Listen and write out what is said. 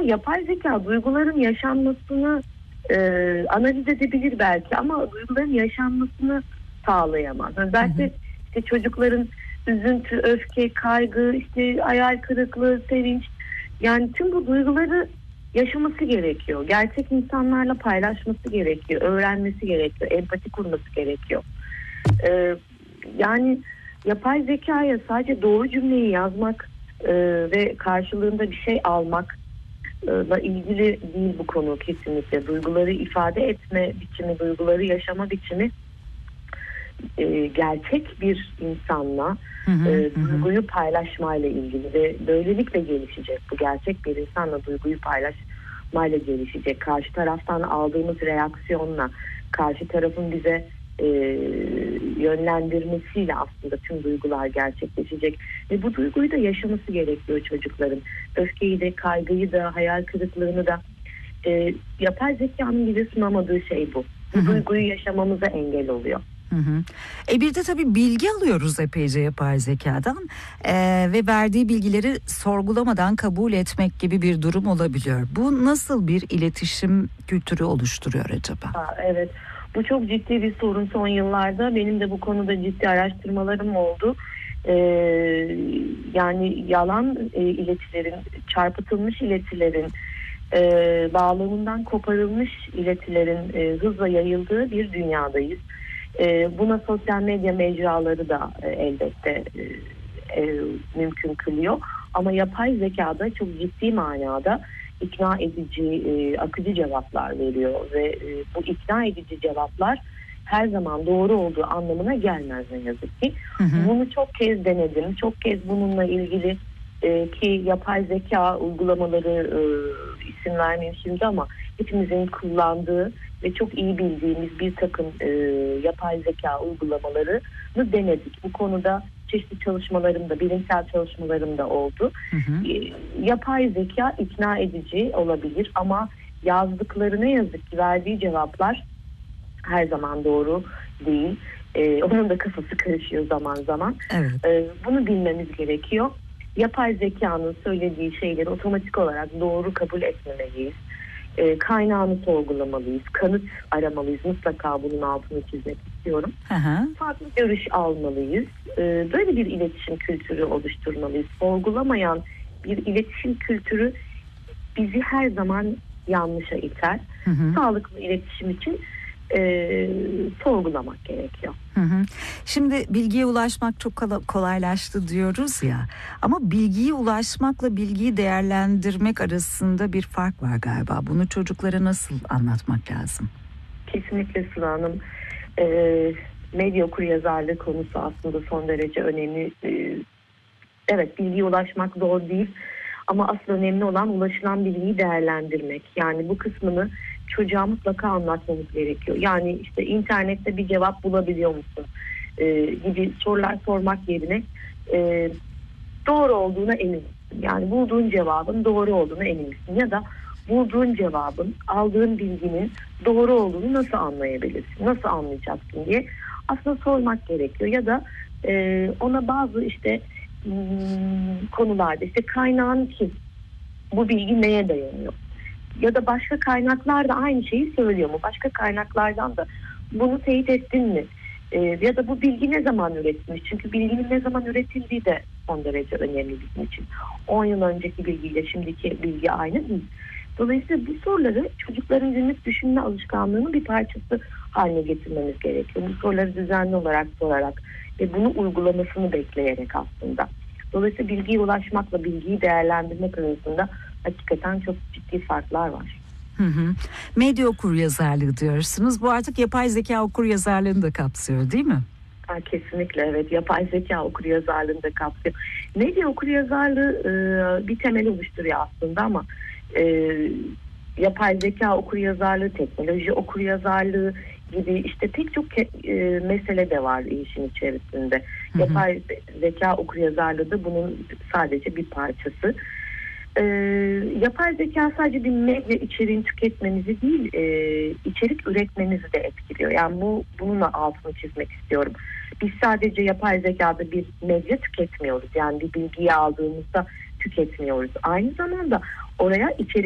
yapay zeka duyguların yaşanmasını analiz edebilir belki ama duyguların yaşanmasını sağlayamaz. Özellikle işte çocukların üzüntü, öfke, kaygı, işte hayal kırıklığı, sevinç, yani tüm bu duyguları yaşaması gerekiyor. Gerçek insanlarla paylaşması gerekiyor, öğrenmesi gerekiyor, empati kurması gerekiyor. Yani yapay zekaya sadece doğru cümleyi yazmak ve karşılığında bir şey almakla ilgili değil bu konu kesinlikle. Duyguları ifade etme biçimi, duyguları yaşama biçimi gerçek bir insanla duyguyu paylaşmayla ilgili ve böylelikle gelişecek. Bu gerçek bir insanla duyguyu paylaşmayla gelişecek. Karşı taraftan aldığımız reaksiyonla, karşı tarafın bize yönlendirmesiyle aslında tüm duygular gerçekleşecek ve bu duyguyu da yaşaması gerekiyor çocukların. Öfkeyi de, kaygıyı da, hayal kırıklığını da. Yapay zekanın bize sunamadığı şey bu. Bu duyguyu yaşamamıza engel oluyor. Bir de tabii bilgi alıyoruz epeyce yapay zekadan ve verdiği bilgileri sorgulamadan kabul etmek gibi bir durum olabiliyor. Bu nasıl bir iletişim kültürü oluşturuyor acaba? Evet, bu çok ciddi bir sorun son yıllarda. Benim de bu konuda ciddi araştırmalarım oldu. Yani yalan iletilerin, çarpıtılmış iletilerin, bağlamından koparılmış iletilerin hızla yayıldığı bir dünyadayız. Buna sosyal medya mecraları da elbette mümkün kılıyor. Ama yapay zekada çok ciddi manada ikna edici, akıcı cevaplar veriyor ve bu ikna edici cevaplar her zaman doğru olduğu anlamına gelmez ne yazık ki. Bunu çok kez denedim. Çok kez bununla ilgili ki yapay zeka uygulamaları isim vermeyeyim şimdi ama hepimizin kullandığı ve çok iyi bildiğimiz bir takım yapay zeka uygulamalarını denedik. Bu konuda çeşitli çalışmalarımda, bilimsel çalışmalarımda oldu. Yapay zeka ikna edici olabilir ama yazdıkları ne yazık ki verdiği cevaplar her zaman doğru değil. Onun da kafası karışıyor zaman zaman. Evet. Bunu bilmemiz gerekiyor. Yapay zekanın söylediği şeyleri otomatik olarak doğru kabul etmemeliyiz. Kaynağını sorgulamalıyız, kanıt aramalıyız. Mutlaka bunun altını çizmek istiyorum. Farklı görüş almalıyız. Böyle bir iletişim kültürü oluşturmalıyız. Sorgulamayan bir iletişim kültürü bizi her zaman yanlışa iter. Sağlıklı iletişim için sorgulamak gerekiyor. Şimdi bilgiye ulaşmak çok kolaylaştı diyoruz ya, ama bilgiye ulaşmakla bilgiyi değerlendirmek arasında bir fark var galiba. Bunu çocuklara nasıl anlatmak lazım? Kesinlikle Sıla Hanım. Medya okuryazarlığı konusu aslında son derece önemli. Evet, bilgiye ulaşmak zor değil ama asıl önemli olan ulaşılan bilgiyi değerlendirmek. Yani bu kısmını çocuğa mutlaka anlatmamız gerekiyor. Yani işte internette bir cevap bulabiliyor musun gibi sorular sormak yerine doğru olduğuna emin misin? Yani bulduğun cevabın doğru olduğuna emin misin? Ya da bulduğun cevabın, aldığın bilginin doğru olduğunu nasıl anlayabilirsin? Nasıl anlayacaksın diye aslında sormak gerekiyor. Ya da ona bazı işte konularda işte kaynağın kim? Bu bilgi neye dayanıyor? Ya da başka kaynaklar da aynı şeyi söylüyor mu? Başka kaynaklardan da bunu teyit ettin mi? Ya da bu bilgi ne zaman üretilmiş? Çünkü bilginin ne zaman üretildiği de son derece önemli bizim için. 10 yıl önceki bilgiyle şimdiki bilgi aynı değil. Dolayısıyla bu soruları çocukların günlük düşünme alışkanlığının bir parçası haline getirmemiz gerekiyor. Bu soruları düzenli olarak sorarak ve bunu uygulamasını bekleyerek aslında. Dolayısıyla bilgiye ulaşmakla bilgiyi değerlendirmek arasında hakikaten çok ciddi farklar var. Medya okuryazarlığı diyorsunuz. Bu artık yapay zeka okuryazarlığını da kapsıyor değil mi? Kesinlikle evet. Yapay zeka okuryazarlığını da kapsıyor. Medya okuryazarlığı bir temel oluşturuyor aslında ama yapay zeka okuryazarlığı, teknoloji okuryazarlığı gibi işte pek çok mesele de var işin içerisinde. Yapay zeka okuryazarlığı da bunun sadece bir parçası. Yapay zeka sadece bir medya içeriğini tüketmemizi değil, içerik üretmemizi de etkiliyor. Yani bununla altını çizmek istiyorum. Biz sadece yapay zekada bir medya tüketmiyoruz. Yani bir bilgiyi aldığımızda tüketmiyoruz. Aynı zamanda oraya içerik